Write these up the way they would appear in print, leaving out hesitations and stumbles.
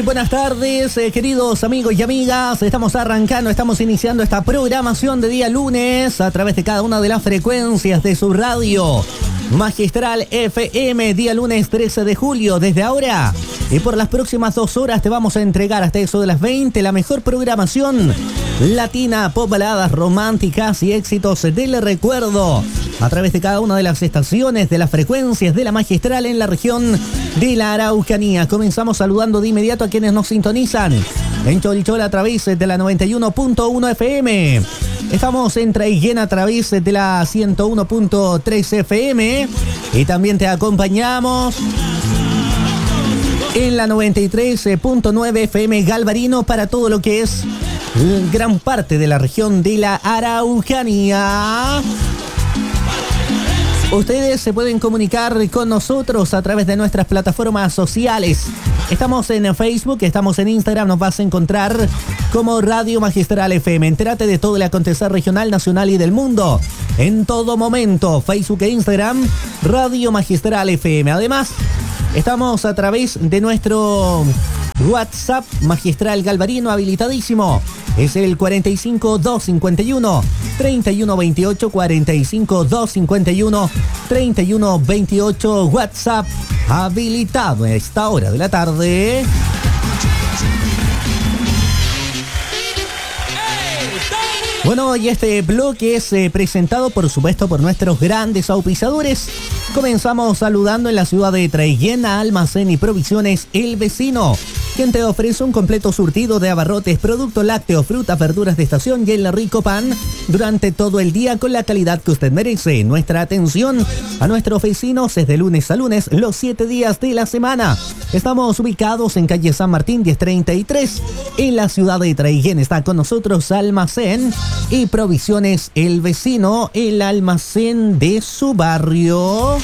buenas tardes, queridos amigos y amigas. Estamos arrancando, estamos iniciando esta programación de día lunes a través de cada una de las frecuencias de su radio Magistral FM, día lunes 13 de julio. Desde ahora y por las próximas 2 horas te vamos a entregar hasta eso de las 20 la mejor programación latina, pop, baladas románticas y éxitos del recuerdo a través de cada una de las estaciones de las frecuencias de la Magistral en la región de la Araucanía. Comenzamos saludando de inmediato a quienes nos sintonizan en Cholchol a través de la 91.1 FM. Estamos en Traiguén a través de la 101.3 FM y también te acompañamos en la 93.9 FM Galvarino para todo lo que es gran parte de la región de la Araucanía. Ustedes se pueden comunicar con nosotros a través de nuestras plataformas sociales. Estamos en Facebook, estamos en Instagram, nos vas a encontrar como Radio Magistral FM. Entérate de todo el acontecer regional, nacional y del mundo en todo momento. Facebook e Instagram, Radio Magistral FM. Además, estamos a través de nuestro WhatsApp Magistral Galvarino habilitadísimo. Es el 45 251 31 28, 45 251 31 28. WhatsApp habilitado a esta hora de la tarde. Bueno, y este bloque es presentado, por supuesto, por nuestros grandes auspiciadores. Comenzamos saludando en la ciudad de Traiguén a Almacén y Provisiones El Vecino, quien te ofrece un completo surtido de abarrotes, productos lácteos, frutas, verduras de estación y el rico pan durante todo el día con la calidad que usted merece. Nuestra atención a nuestros vecinos es de lunes a lunes, los 7 días de la semana. Estamos ubicados en calle San Martín 1033, en la ciudad de Traiguén. Está con nosotros Almacén y Provisiones El Vecino, el almacén de su barrio.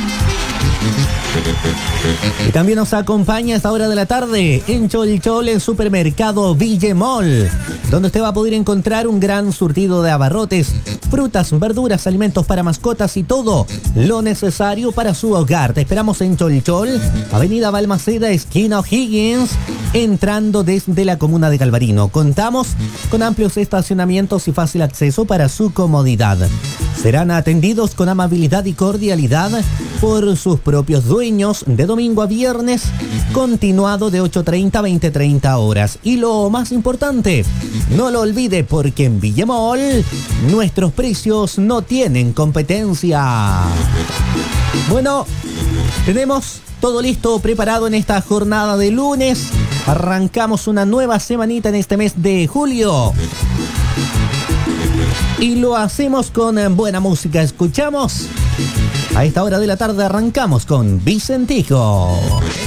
Y también nos acompaña a esta hora de la tarde en Cholchol el supermercado Villemol, donde usted va a poder encontrar un gran surtido de abarrotes, frutas, verduras, alimentos para mascotas y todo lo necesario para su hogar. Te esperamos en Cholchol, avenida Balmaceda, esquina O'Higgins, entrando desde la comuna de Galvarino. Contamos con amplios estacionamientos y fácil acceso para su comodidad. Serán atendidos con amabilidad y cordialidad por sus propios dueños de domingo a viernes, continuado de 8:30 a 20:30 horas. Y lo más importante, no lo olvide, porque en Villemol nuestros precios no tienen competencia. Bueno, tenemos todo listo, preparado en esta jornada de lunes. Arrancamos una nueva semanita en este mes de julio. Y lo hacemos con buena música. Escuchamos. A esta hora de la tarde arrancamos con Vicentico.